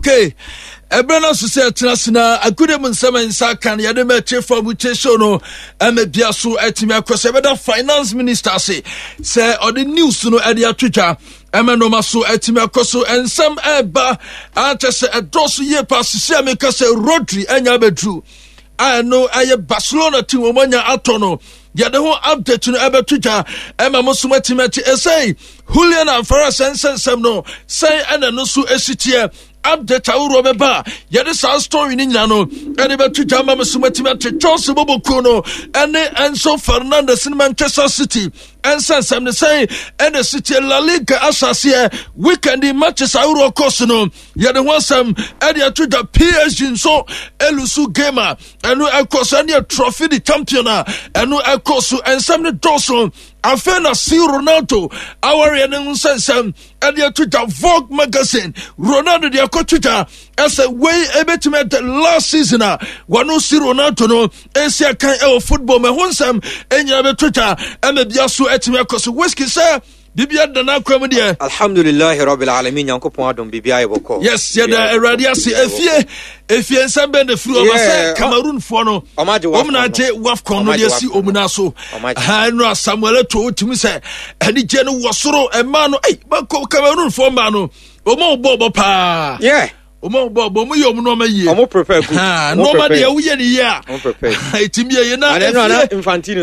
Okay. Ebrana Susa Trasina, a good seven sakan, Yadema Chief for Mutation, and Biasu Etimia Crosebeda Finance Minister say, or the news to know at your Twitter, Emanomasu Etimia Crosso, and some Eba, Antas a dosu ye pass Siamicas, Rodri, and Yabedru. I know I am Barcelona to Omania Atono. Yet the whole update to Eba Twitter, Emma Mosumetimati essay, Julian and Farras and Semno, say, and a Nusu Esitia. Update our Robeba, Yadisa story in Yano, and about to Jama Sumatimati, Charles Bobo Kono, and Enzo Fernandez in Manchester City, and Sam the say, and the city La Liga Asasia, weekend in matches Auro Cosino, Yadawasam, and to the PSG, so Elusu Gamer, and no Acosania Trophy the Championa, and no Acosu, and Sam the Dawson. Afena see Ronaldo, our Sam, and the Twitter Vogue magazine, Ronaldo the Twitter, as a way able to make the last season. One see Ronaldo, no, Asia can football, my home Sam, and you have a Twitter, and the Biasu Etimacos, Whiskey, sir. Bibia dana kwamdia Alhamdulillah Rabbil Alamin yankopon adom bibia eboko. Yes, yada erade ase efie nsambe de fru omase Cameroon fo no omna je wafcon no de si omuna so ha no Samuel to otimi se ani je no wosoro ema no bako Cameroon fo ma no omo bobo pa Omo bobo mo yom no maye omo prepare good no ma de wo ye ni ya omo prepare itimi ye na Infantino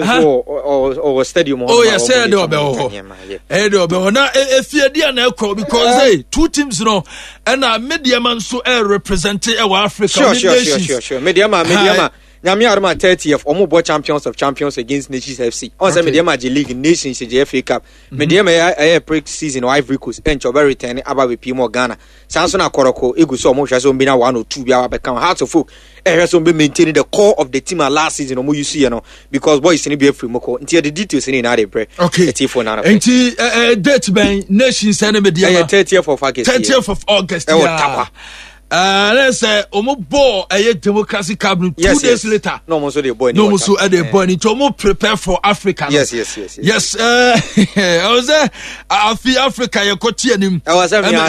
or stadium yes say de obeho de obeho na efie dia na ekọ because two teams no and media man so represent Africa sure media Nyami Arma 30th Omo champions of champions against Nations FC. On say media G League Nations FA Cup. Media a pre-season or Ivory Coast and Choba return aba be Pimo Ghana. Samson Akoroko egu so mo hwaso mbina 1 or 2 bia become heart of folk. So be maintaining the core of the team last season omo you see you know because boys in be free moko. Nti the details in na dey pre. Okay. Nti date ben Nations and media 30th of August. 30th of August. Let's say omo ball a democracy cabinet 2 days later. No mo so dey boy. No mo so dey boy. It omo prepare for Africa. Yes. I was there. Africa you got him. Yes.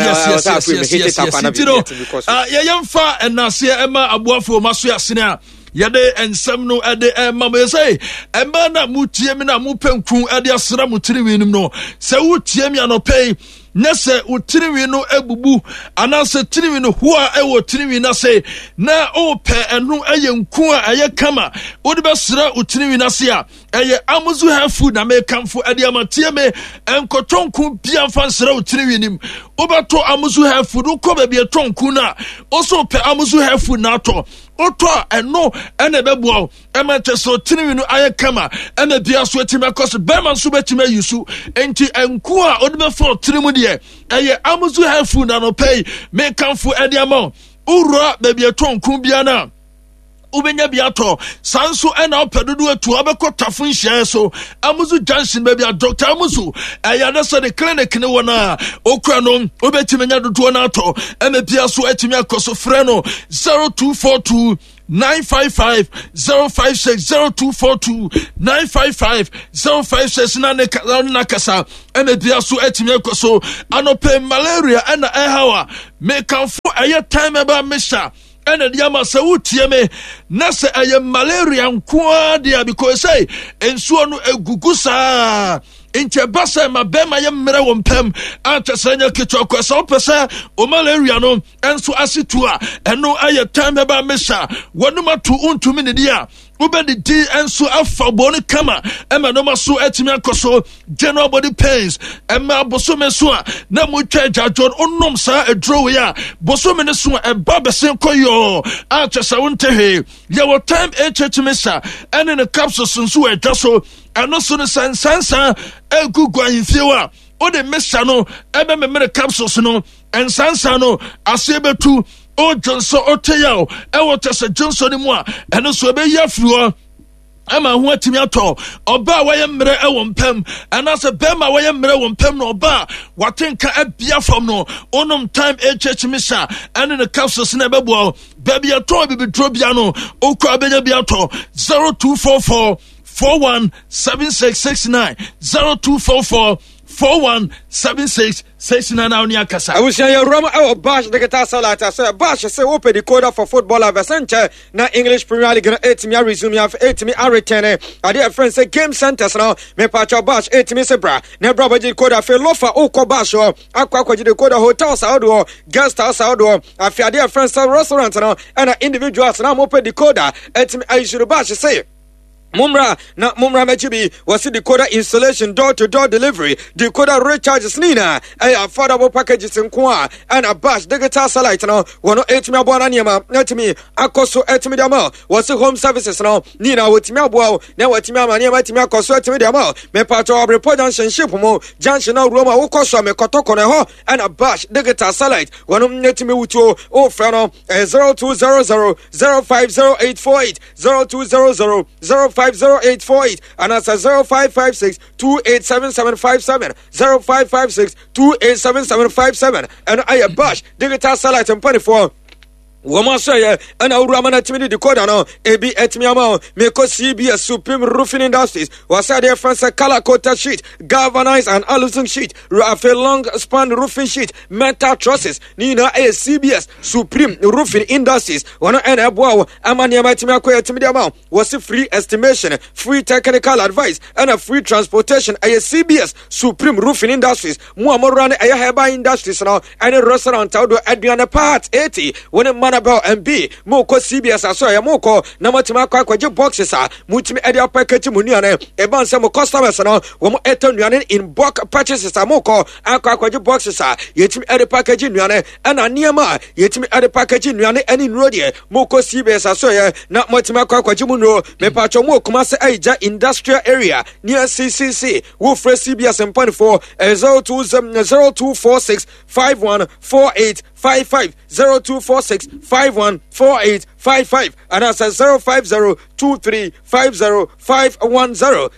Yamfa and Nasia Emma Abuafo Masu Asina. Yade ensem no ede mama say emma na mutie me na mupenku ede asra mutiri winum no se wutie me anopai na se utiri wi no ebubu ana se tiri wi no ho a ewo tiri wi na se na o pe enu ayenku a aye kama wode be sra utiri wi na se a eye amuzu ha food na me kamfo ede amatie me enkotonku bia fa sra utiri wi nim obeto amuzu ha food ko ba bia tonku na oso pe amuzu ha food na to oto eno ene bebuo emeteso tiri wi no aye kama ene bia so etima cause be man so betima yusu enti enku a ode be for tiri mu de eye amuzu ha food na no pay me kamfo ede amon ura be bia tonku bia na ubenya biato sanso ena opedodo atu abekota funhia so amuzu junction baby a Dr. Amuzu ayana so the clinic ne wona okura no obetimenya dodo na ato emepia so etimi akoso frɛ no 0242 955 056 0242 955 056 na kasa emepia so etimi akoso anope malaria ena ehawa make am for aye time eba mesha ene diama se wutie me na se aye malaria nko dia because say ensuo no egugusa inche basa ma bema ye mre wompem atesanya kitoko so pese o malaria no enso asitua eno aye time ba mesha wonuma tu untumi ne dia ubedi di enso afa boni kama ema no maso etimi akoso general body pains ema bosome so a na mu twaja jon onnom sa edrowe ya bosome ne so e ba besen koyo atesa wontehe ye wo time etchemesa ene ne capsules so e dwaso eno so ne sansansa egugu ahifiewa o de mesa no ebe memere capsules no ensansa no asebetu o Johnson oteyao ewo tese Johnson ni mu a eno so be yafruo ama ho atimi ato oba waye mre ewo mpem ana se bema waye mre ewo mpem no oba watenka abia fam no onom time misa ene ne capsules na bebo baby ato bibidro bia no okwa abenya bia to 0244 417669 0244 417669 na oni akasa. I wish you Roma our Bash digital satellite. I say Bash say open decoder for football lovers. Na English Premier League na 8 me resume have 8 me return. I dear friends say game centers now. Me patch Bash 8 me say bra. Ne bra ba decoder fe lofa oko Bash o. Akwa decoder hotels outdoor, guest house outdoor. Afia dear friends say restaurant now and individuals now open decoder. 8 me I should Bash say Mumra Mechibi was the decoder installation door-to-door delivery, decoder recharges Nina, affordable packages in Kwa, and a Bash digital satellite now, 108 me Bonanima, let me, Akoso 8 me damo, was the home services now, Nina with me abo, now what me Timia Koso 8 me damo, me part of report junction ship mo, junction now Roma Okoso me Kotoko neho, and a Bash digital satellite, 108 me Uto, oh Frano, 0200 050848, 0200 050848 and that's a 0556 287757 0556 287757 and I Bash digital satellite and 24 Woman say, and our Ramana Timmy decoder no, AB Etmiamo, Meko CBS Supreme Roofing Industries, was at their friends a color coated sheet, galvanized and aluminum sheet, a long span roofing sheet, metal trusses, Nina A CBS Supreme Roofing Industries, one and a bow, Amania Matimako Etimiamo, was a free estimation, free technical advice, and a free transportation. A CBS Supreme Roofing Industries, Muamoran a Heba Industries now, and a restaurant out of Adriana Part 80, when a man about MB moko CBS aso moko na matima kwa kwaje boxes mutimi ede package muniane e ban se mo customers no wo mo eto in bulk purchases moko akwa kwaje boxes yetimi ede package nuane ana niema yetimi ede package nuane ani nrodie moko CBS aso na matima kwa kwaje munro me pacho mo kuma se aija industrial area near CCC wo fresh CBS in 0.4 0246 5148 55 0246 514855 and that's a 05023505510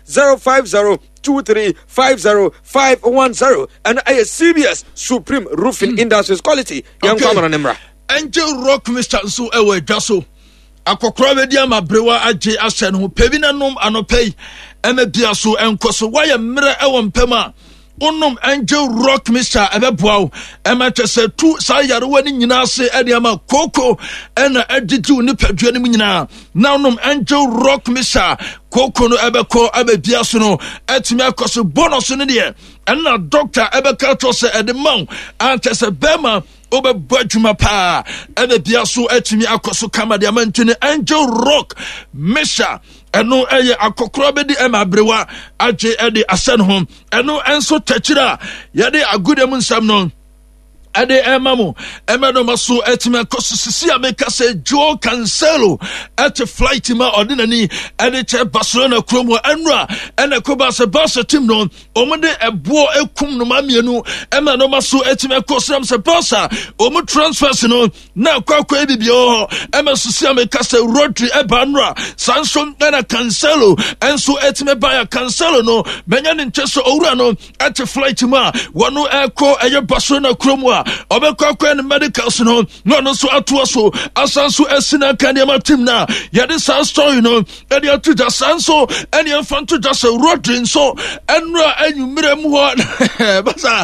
05023505510 and a CBS Supreme Roofing Industries quality young camera Nemra Angel Rock Mr. Nso ewe dwaso akokora wedi amabrewa age asen ho pebina nom anopei emebia so enkoso waye mre ewo mpema Unum Angel Rock Mr. Ebeboa ematese tu sayare wani nyina se ediama koko ena editu ni pedwane nyina na unum Angel Rock Mr. koko no ebeko abebia so no etime akoso bonus no de ena doctor ebeka to se edemau antese bema obebwa dwuma pa ebebia so etime akoso kama de amantene Angel Rock Mr. eno eye akokoro bedi emabrewa age ede asen ho eno enso tachira yade agudem nsam no ade emamu emeno maso etime kosisi ameka se Joe Cancelo at flight ma ordinary ade che Barcelona kromo enra ene koba se Barca team no omode ebo ekum no mamienu emeno maso etime kosram se Barca omu transfers no na kwakwa ebibio emesusi ameka se Rodri ebanra Sanson na Cancelo enso etime baya Cancelo no benya ne ncheso owura no at flight ma wono eko eye Barcelona kromo obekwa en medicals no no so atoso asanso esina kanema team na yade sa story no e dey to just sanso eni enfanto just Rodri so enra anyumire mu ho basa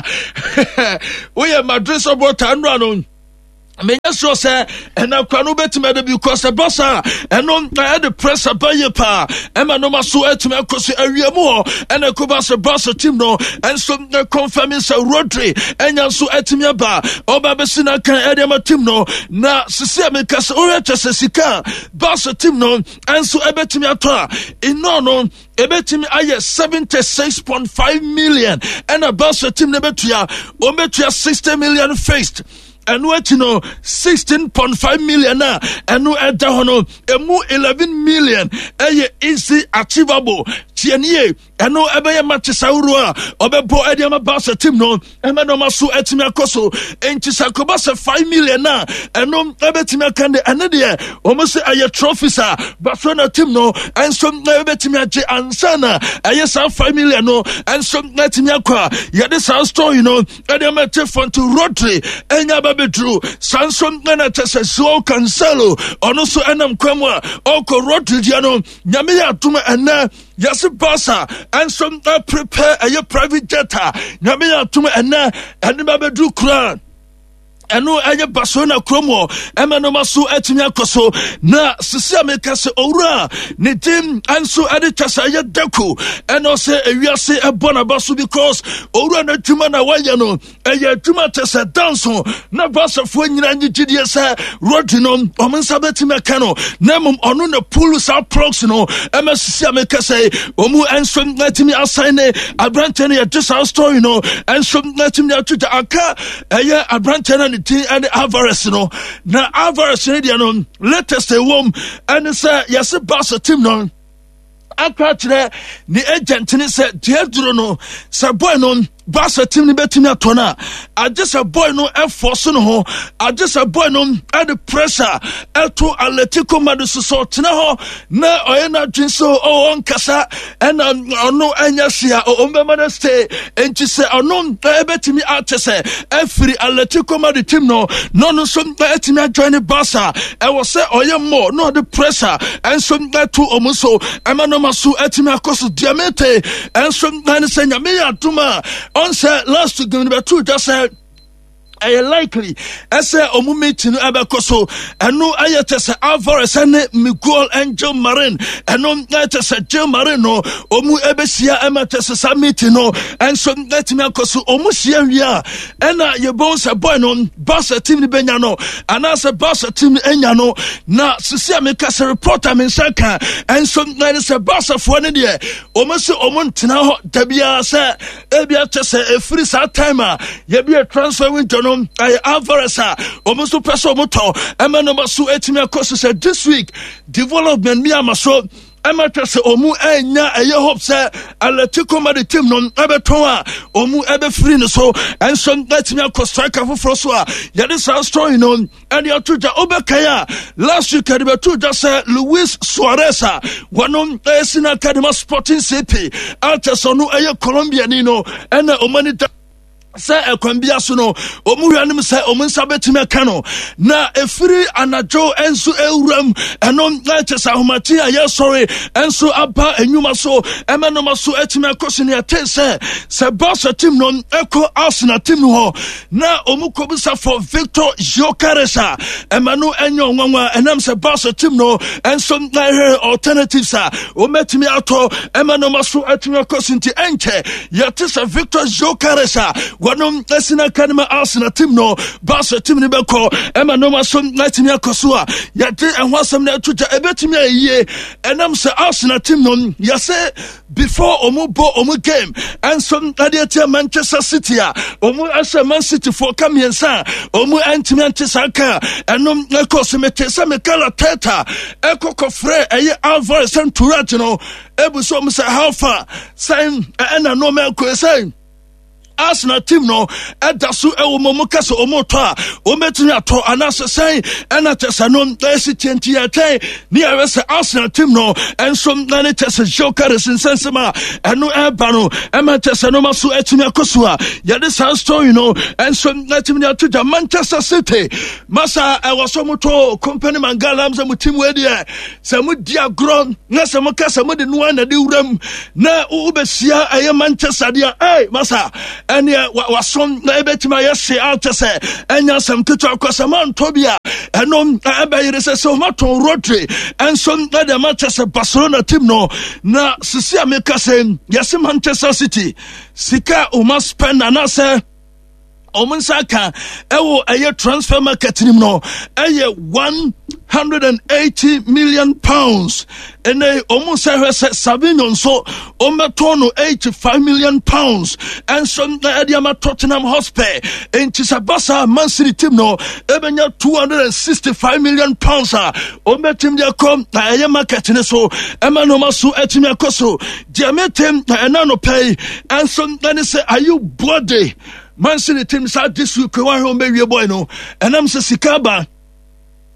we ya Madrid support enra no menya so say ena kwa no betima de because Barca eno na the press abaye pa ema no maso etime akosi awiemu ho ena kuba se Barca team no enso na confirming say Rodri enya so etime ba oba be sina kan edema team no na sisi ameka se orecha se sika Barca team no enso ebetime ato ino no ebetime aye 76.5 million ena Barca team na betua o betua 60 million faced and what you know 16.5 million na and no enter hono emu 11 million easy achievable tienie and no ebe match saurua obebo ediama Barca team no ema no maso etime akoso enchisa koba se 5 million na and no ebe time kande anede almost aye trophies Barcelona team no and so ebe time age ansana aye 5 million no and so time akwa yade sa story no ediama tefon to Rodri enya bedru Sanson na tese Joe Cancelo ono so enam kwamwa oko Rodri dia no nyame ya atuma ena Yes, Barca, and some prepare a private jet. Namia to me and never do crown. Eno anya Barcelona kromo emanoma so etinya koso na sisi ameka se owura ne team anso ade twasa ya dako eno se ewiase ebona baso because owura na tuma na waya no eya tuma tese dance na basafo nyina nyigidie se road no omensa betima kano na mum ono na pull sa prox no ema sisi ameka se omu enso natimi assign abrante na ya just story no enso natimi atuja aka eya abrante na and Alvarez no na Alvarez no latest wom and say yes Barca team no akra ni agent ni say Diedro no say boy no Barca team ni betimi atona I just a boy no force no ho I just a boy no add the pressure to Atletico Madrid so tena ho na oyena twin so on kasa and no anya sia o mbema stay enti say ono betimi atese every Atletico Madrid team no so betimi join Barca I was say oye more no the pressure and so that to omuso emano maso etimi akoso diamete and so na say nyame atuma on say last week number 2 just said likely ese omumeti no abekoso eno ayetese Alvarez and Miguel Angel Marin eno ayetese Gil Marin no omu ebesia ematese samiti no enso letimi akoso omu sia wia ena yebonsa boy no Barca team ni benya no anase Barca team enya no na sisi ameka se reporter men saka enso letese Barca fo ne de omusi omuntina ho dabia se ebia tese efiri sa time ye bi transfer window no Alvarez almost person motor emanoma so etimi akoso say this week development mi amaso ematese omu enya eye hope say Atletico Madrid team no ebeton a omu ebe free no so enso etimi akoso striker for so a ya this story no and ya tuja obekaya last week at the two just say Luis Suarez one esina academy Sporting CP alteso no eye Colombia ni no and omani say ekwambia so no omuhwanim say omunsa betime ka no na efiri anajo enso ewuram eno natesa homati aye sorry enso aba enyuma so emenoma so etime akoso ne atese say Barca team no eko Arsenal team no na omukobisa for Victor Gyökeres emanu enyo nwanwa enam say Barca team no enso na alternatives ometime ato emenoma so etime akoso nti enche yatesa Victor Gyökeres Wanom esina kanima Arsenal team no Barca team ni beko ema no maso natimi akoso a yate enwasam na tuja ebetimi aye enam se Arsenal team no yase before omu game and some adiatia Manchester City omu asa Man City for kamiensa omu antimi antisaka enom ekoso metesa mekala teta ekoko fre eye Alvarez and Tourette no ebuso mu say how far sign ena no me ko say Arsenal team no edasu ewo momuka so omoto a ometuni ato anase sen ena tesa no esi tenti ate ni awese Arsenal team no enso na ne tesa Gyökeres insensema eno eba no ema tesa no maso etuni akoso a ya this story no enso na team ni ato Manchester City masa ewo so moto company mangala mza mu team we de se mu dia gro na se mu kasa mu de no na de wuram na ubesia eye Manchester dia masa ene wasom na ebetima yese altese enya sam ketu akosama ntobia enom abayire se maton Rodri enso na de Manchester Barcelona team no na sisi ameka se yese Manchester City sika o must spend anase omunsaka ewo eye transfer market nim no eye 180 million pounds ene omunsa hwese Savinho so ometono 85 million pounds and some Ediama Tottenham Hotspur enti Barca Man City team no ebenya 265 million pounds ometim dia kom na eye market ne so emano maso etimi akoso diametem na enano pay and some then say are you body Man City team sa this week one home baby boy no and I'm say sikaba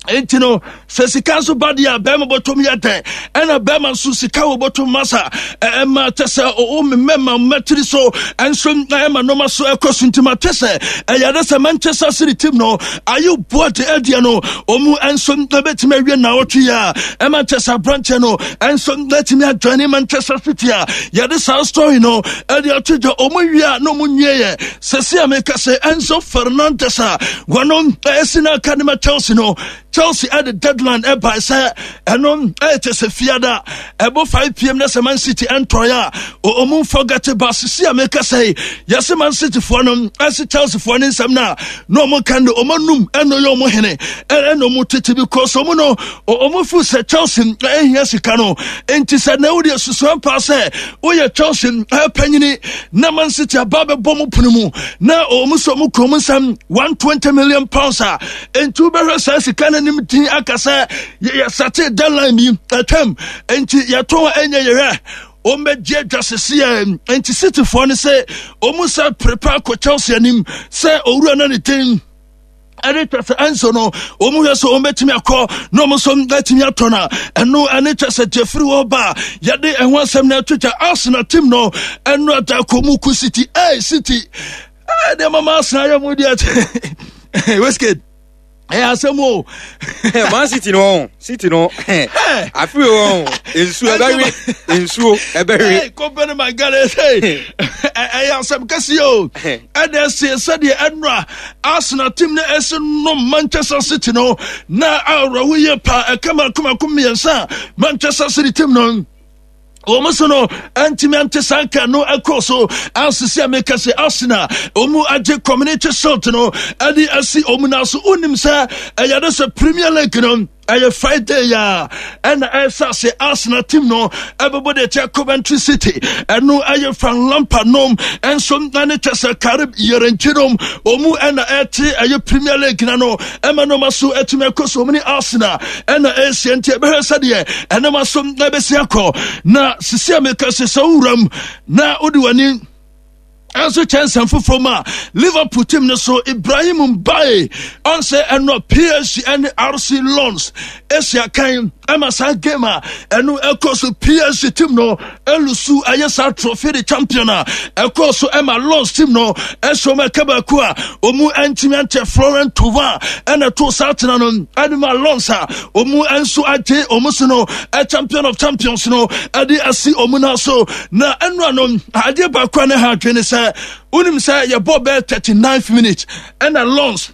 Entino se sika so badia bema bottom yete ena bema so sika wo bottom masa ema tese o mema metri so enso ema no maso ekosuntima tese eyade se Manchester City team no ayu boat edia no omu enso betime wie na otwe ya ema tese branch no enso letime adwane Manchester City ya yade sa story no edia tujo omu wie no munye sesi ameka se Enzo Fernandez wono esina kanima Chelsea no Chelsea at the deadline by say and it is a fiada about 5 p.m. that's Man City and Troya or Omun forget about see America say yes Man City for them as Chelsea for some now no more can do Omanum and no mohene and no more because Omono or Omofu said Chelsea yes you can and to said no dear Susan pass oh yeah Chelsea penny na Man City ababa bomu punumu na Omusomu common some £120 million and 2 barrels says nimti akasa ya sate deadline bi atam enti ya to enye yere o meje jasese enti City for ne say o musa prepare ko Chelsea anim say owura na ne tin Anita Enzo no omu so ometimi akọ no mo so ngatimi atona eno Anita se Jeffrey Oba yade enwa asem na twitwa Arsenal team no eno atakomu ku City City de mama Arsenal ya mudi at what's good. Asemo Man City no I feel insu eberi company my guy say asem kasio and say said the Enra Arsenal team na no Manchester City no na awra we pa kama kumiensa Manchester City team no Omusono anti sanka no akoso ansisi ameka se Arsenal omu aje community shield no adi asi omuna so unim sa ayade se Premier League no aye Friday ya and esa se Arsenal team no everybody check Coventry City and no aye fan Lampard nom and some manchester Carib yerenchinom omu and eti aye Premier League na no ema no maso etime koso mini Arsenal and ancient be sadie and no maso na be siako na sisi ameka se sawuram na odi wani also chance and from Liverpool team no so Ibrahim Mbaye on say and no PSG and RC Lons Asia kind Amasa Gamer and no so PSG team no elusu ayesa trophy the champion so Emma Lons team no eso makabakua omu antimiante Florent Thauvin and a to Saturn on Animal Lonsa omu enso ate omusuno a champion of champions no ade asi omuna so na enwa no ade bakwa ne ha twene unim say your ball 39th minute and a launch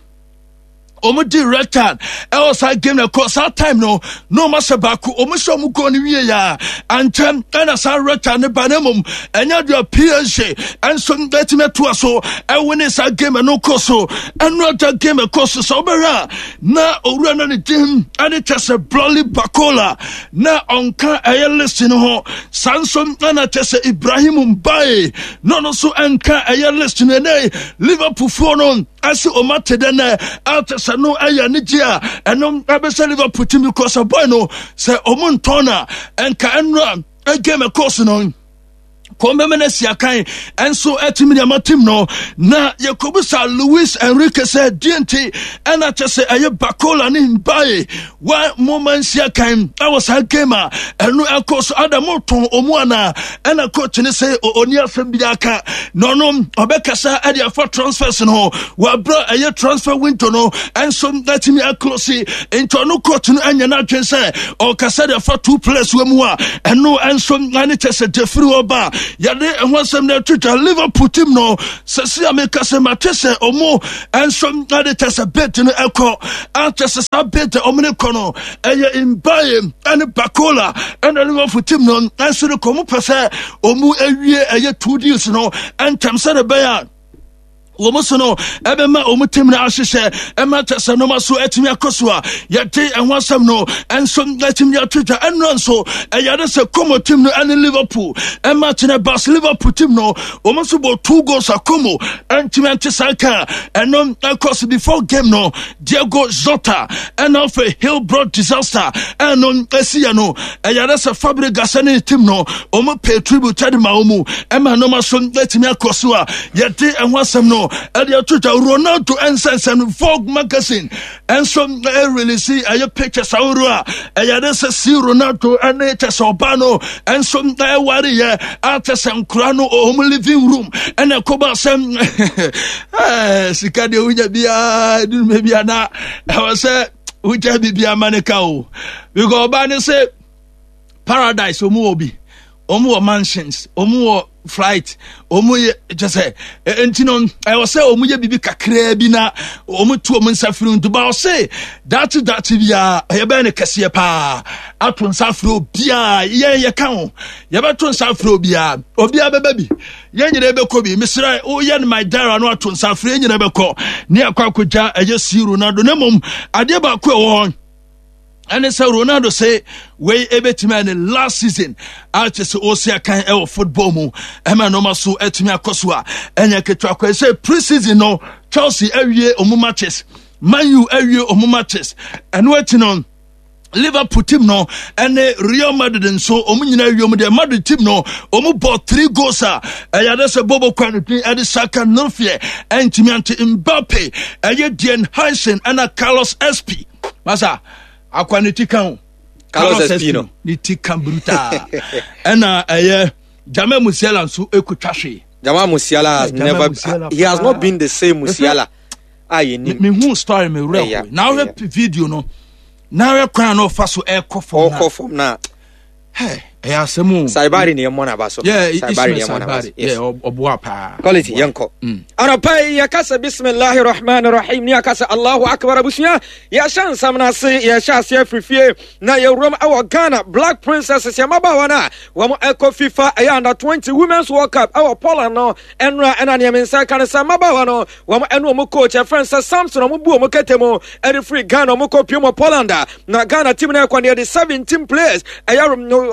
omo director else game na course that time no masa baku omo so mu go ni wie ya antem na sa return ne banamum enya do PSG and so that me to so e win this game no course so another game course so obera na owura na ne team and it is a Brolly Bakola na onka aye list no ho Samson na tese Ibrahim Mbaye no so enka aye list no ne Liverpool for no asi omate den out no aya nigia eno abese Liverpool team because a boy no say omuntona enka enra game course no Kombemene siakai enso etimi de matim no na Yakubusa Luis Enrique said DNT and atese aye Bakola ni Mbaye one moment siakai I was a gamer and no course adamoton omuana and a coach ni say oni asem bi aka no obekasa ade for transfers no wa bro aye transfer window no enso etimi aklosi into no coach no anya na twen say o kasa de for 2 players we mu a eno enso ngani tese Jeffrey Oba yade ehwasem na Twitter Liverpool team no sesi ameka se matese omo enso ngade tese bet no eko atese sa bet omne kono eye Mbaye and Bakola and Liverpool team no enso no komo pese omu ewie eye 2 deals no entem se de beya Womosono ebema omutem na ahihye emata sanoma so etimi akosua yete enwasam no enso etimi atwita enno so eyade se komo team no and Liverpool emata na bas Liverpool team no womoso bo 2 goals akomo entimi antisaka enno akos before game no Diego Jota and of a Hillbrook disaster enno esia no eyade se Fabregas and team no omo pay tribute to ma omu ema no ma so etimi akosua yete enwasam no no edia tuta Ronaldo ensensen Vogue magazine enso release aye pictures awru a eya de se Ronaldo ene chesobano enso wari ye atesem kura no living room ene koba sem sika de unya bia du me bia na I was say uja bibia maneka o because ba say paradise omu mansions omu flight omu just say entino I was say omu ye bibi kakra bi na omu tu omu nsafiri ntu ba say that bia ye be ne kese pa ato nsafiri bia ye kan ye be to nsafiri bia obia be baby ye nyire be ko bi misra o ye my dara no ato nsafiri nyire be ko ne akwakoja eye si Ronaldo ne mom ade ba ko won. And so Ronaldo say we ebetime in last season out to Osia kan e football mu e ma no maso etime akoso a enya ketwa kwa say pre-season no Chelsea awie omu matches Man U awie omu matches and waiting on Liverpool team no and Real Madrid and so omunyina wiom de Madrid team no omu bought 3 goals ya de se Bobo Kwanupi e de Saka no fear and Timiante Mbappe e Dean Hansen and Carlos SP masa akwaniti kan Carlos Espino ni tikan bruta ena Jamal Musiala nso ekutwahwe Jamal Musiala has never he has not been the same Musiala me who story me real now video no now we kwan no fa so ekofom na hey asemu Saibari ne mo na baso Saibari ne mo na baso oboa pa quality yanko ana pai yakasa bismillahir rahmanir rahim ni yakasa Allahu akbar abushia ya shan samna se ya sha se frifie na ya rom awa Ghana Black Princesses ya mabawa na wa mo eko FIFA ya under 20 Women's World Cup awa Poland no enra ena ne mensa kan sa mabawa no wa mo eno mo coach Francis Samson mo bu mo ketemo e free Ghana mo kopio mo Poland na Ghana team na kwa ne 17 players ya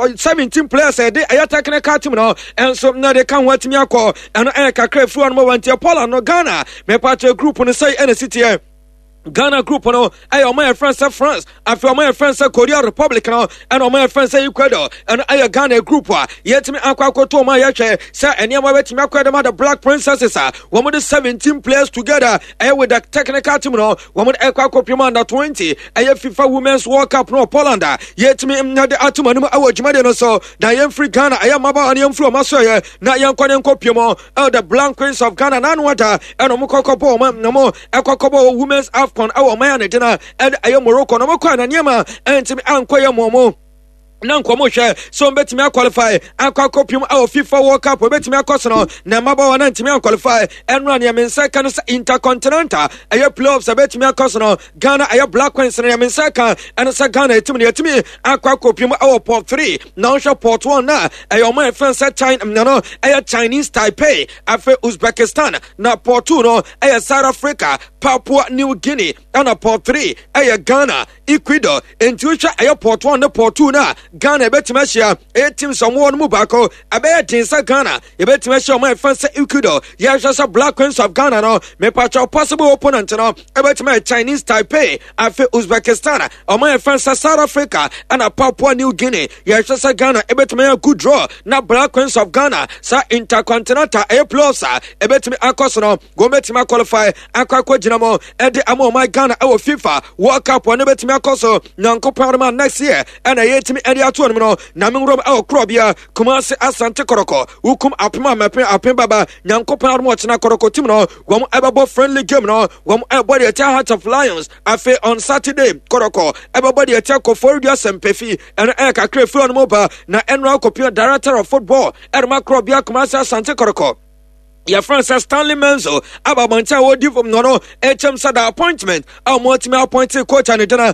17 players dey aya technical team no and so na they can watch me akọ and kakra fu an mo wanti Poland no Ghana me patch group no say any city here Ghana group no ayo my friends France after my friends Korea Republic no and my friends Ecuador and ayo Ghana group yet me akwakoto ma yehwe say eniam wet me akwada the Black Princesses wo mo 17 players together ayo with the technical team no wo mo akwakopima under 20 ayo FIFA Women's World Cup no Poland yet me na the atuma no awo jumade no so na yem free Ghana ayo maba aniam fro maso ye na yem kwanen kopimo the Black Queens of Ghana na nwata and mo kokopo mo akokopo Women's Afcon our man dinner and I am Morocco no kwa na niema entimi ankoye momo na nkomo hwe so betimi qualify akwakopium our FIFA World Cup betimi akoso no na maba na ntimi qualify enra ne mensa kan intercontinental aye playoffs betimi akoso no Ghana aye Black Queens ne mensa kan and sa Ghana etimi akwakopium our port 3 now show port 1 na aye my friends China no aye Chinese Taipei afa Uzbekistan na port 2 no aye South Africa Papua New Guinea and port 3 aye Ghana Ecuador entucha aye port 1 na port 2 na Ghana betimashia team someone mu bako abe tinsa Ghana betimashia my friends Ecuador ya just Black Queens of Ghana no me pacha possible opponent no betima Chinese Taipei afi Uzbekistan or my friends South Africa and Papua New Guinea ya just Ghana betima good draw na Black Queens of Ghana sa intercontinental playoffs betima akoso no go betima qualify akwa jinamo ede amo my Ghana our FIFA World Cup one betima akoso nyanko parma next year and yetimi atuan no na menrob aw krobia Kumasi Asante Koroko ukum apima mapen apembaba nyankopan mo chena Koroko team no wom ebabo friendly game no wom ebody at Heart of Lions afe on Saturday Koroko ebody at Koforia Sempefi and kakre fu on moba na enra kopio director of football erma krobia Kumasi Asante Koroko your friend says Stanley Menzo about Montana wo di from no HM said appointment our multi appointed coach and